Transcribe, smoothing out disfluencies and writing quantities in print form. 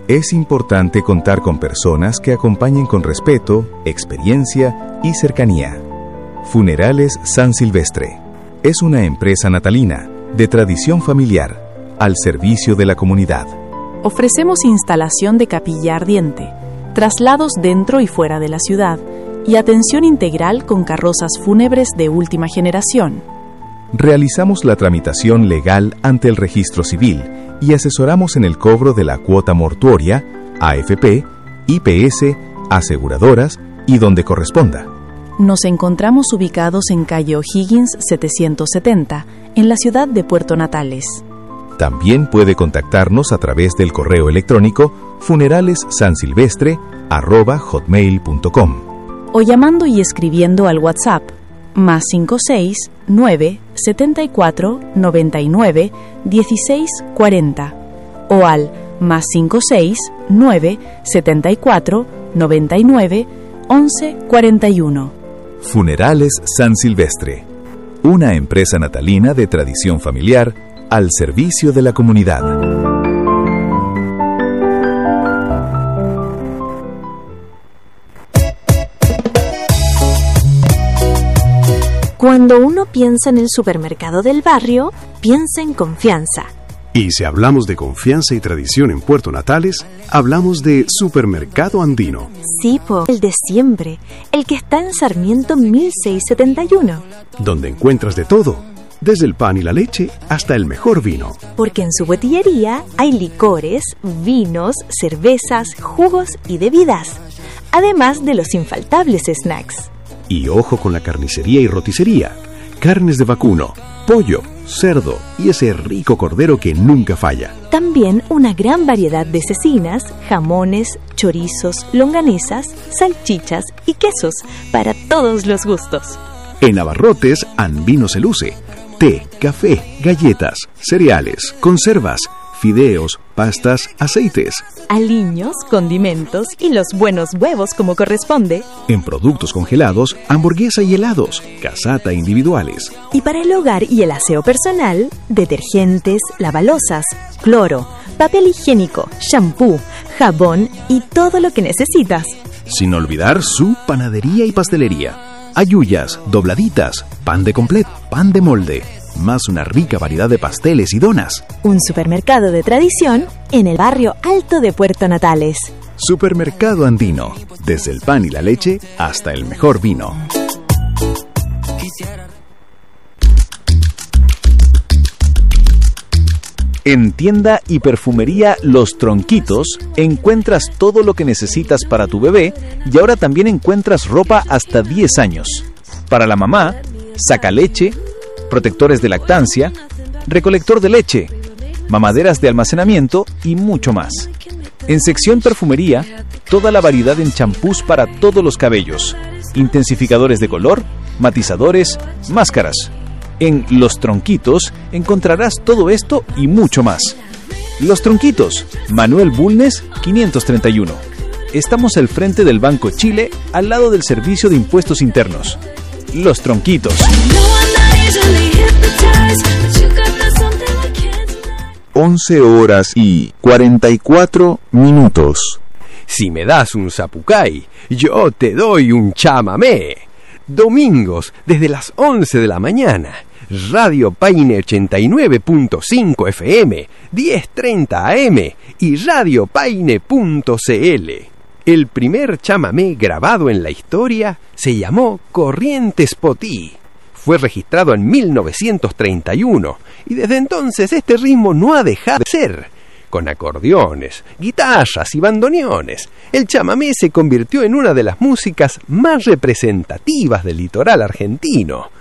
Es importante contar con personas que acompañen con respeto, experiencia y cercanía. Funerales San Silvestre es una empresa natalina de tradición familiar al servicio de la comunidad. Ofrecemos instalación de capilla ardiente, traslados dentro y fuera de la ciudad y atención integral con carrozas fúnebres de última generación. Realizamos la tramitación legal ante el registro civil y asesoramos en el cobro de la cuota mortuoria, AFP, IPS, aseguradoras y donde corresponda. Nos encontramos ubicados en calle O'Higgins 770, en la ciudad de Puerto Natales. También puede contactarnos a través del correo electrónico funeralessansilvestre@hotmail.com o llamando y escribiendo al WhatsApp +56 9 74 99 16 40 o al +56 9 74 99 11 41. Funerales San Silvestre, una empresa natalina de tradición familiar al servicio de la comunidad. Cuando uno piensa en el supermercado del barrio, piensa en confianza. Y si hablamos de confianza y tradición en Puerto Natales, hablamos de Supermercado Andino. Sí, el de siempre, el que está en Sarmiento 1671. Donde encuentras de todo, desde el pan y la leche hasta el mejor vino. Porque en su botillería hay licores, vinos, cervezas, jugos y bebidas. Además de los infaltables snacks. Y ojo con la carnicería y roticería. Carnes de vacuno, pollo, cerdo y ese rico cordero que nunca falla. También una gran variedad de cecinas, jamones, chorizos, longanizas, salchichas y quesos para todos los gustos. En Abarrotes, Andino se luce. Té, café, galletas, cereales, conservas, fideos, pastas, aceites. Aliños, condimentos y los buenos huevos como corresponde. En productos congelados, hamburguesa y helados, casata individuales. Y para el hogar y el aseo personal, detergentes, lavalosas, cloro, papel higiénico, shampoo, jabón y todo lo que necesitas. Sin olvidar su panadería y pastelería. Ayuyas, dobladitas, pan de completo, pan de molde. Más una rica variedad de pasteles y donas. Un supermercado de tradición en el barrio alto de Puerto Natales. Supermercado Andino. Desde el pan y la leche hasta el mejor vino. En Tienda y Perfumería Los Tronquitos encuentras todo lo que necesitas para tu bebé y ahora también encuentras ropa hasta 10 años. Para la mamá, sacaleche, protectores de lactancia, recolector de leche, mamaderas de almacenamiento y mucho más. En sección perfumería, toda la variedad en champús para todos los cabellos, intensificadores de color, matizadores, máscaras. En Los Tronquitos encontrarás todo esto y mucho más. Los Tronquitos, Manuel Bulnes, 531. Estamos al frente del Banco Chile, al lado del Servicio de Impuestos Internos. Los Tronquitos. 11:44. Si me das un zapucay, yo te doy un chamamé. Domingos, desde las 11 de la mañana. Radio Paine 89.5 FM, 10:30 AM y radiopaine.cl. El primer chamamé grabado en la historia se llamó Corrientes Potí. Fue registrado en 1931 y desde entonces este ritmo no ha dejado de ser. Con acordeones, guitarras y bandoneones, el chamamé se convirtió en una de las músicas más representativas del litoral argentino.